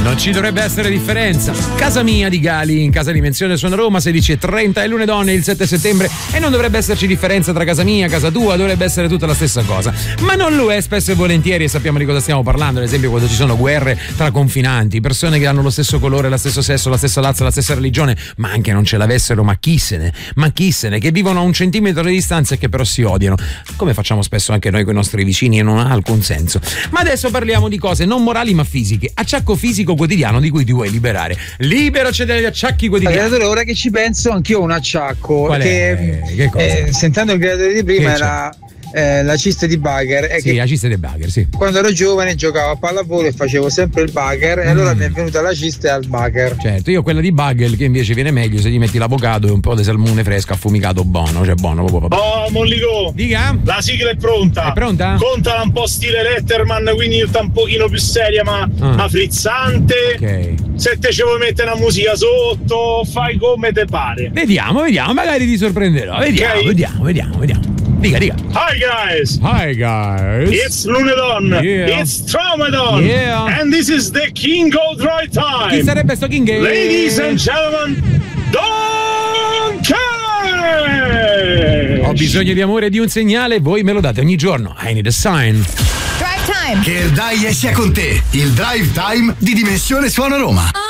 Non ci dovrebbe essere differenza. Casa mia di Gali, in casa Dimensione Suona Roma, 16:30 e lunedì il 7 settembre. E non dovrebbe esserci differenza tra casa mia e casa tua, dovrebbe essere tutta la stessa cosa. Ma non lo è spesso e volentieri, e sappiamo di cosa stiamo parlando. Ad esempio quando ci sono guerre tra confinanti, persone che hanno lo stesso colore, lo stesso sesso, la stessa razza, la stessa religione, ma anche non ce l'avessero, ma chi se ne, che vivono a 1 centimetro di distanza e che però si odiano, come facciamo spesso anche noi con i nostri vicini, e non ha alcun senso. Ma adesso parliamo di cose non morali ma fisiche. Acciacco fisico quotidiano di cui ti vuoi liberare. Liberaci dagli acciacchi quotidiani. Creatore, ora che ci penso, anch'io ho un acciacco. Qual è? Che cosa? Sentendo il creatore di prima era la cista di bugger. Sì, la cista di bugger, sì. Quando ero giovane giocavo a pallavolo e facevo sempre il bugger, e allora mi è venuta la cista al bugger. Certo, io ho quella di bugger che invece viene meglio se gli metti l'avocado e un po' di salmone fresco affumicato buono, cioè buono proprio. Oh, Mollico! Dica! La sigla è pronta! È pronta? Contala un po' stile Letterman, quindi un pochino più seria ma frizzante. Ok. Se te ci vuoi mettere una musica sotto, fai come te pare. Vediamo, magari ti sorprenderò. Vediamo. Dica. Hi guys. It's Lunedon. Yeah. It's Traumadon. Yeah. And this is the King of Dry Time. Chi sarebbe sto King? Ladies and gentlemen, Don Cash. Ho bisogno di amore e di un segnale, voi me lo date ogni giorno. I need a sign. Drive Time. Che il dai sia con te. Il Drive Time di Dimensione Suona Roma.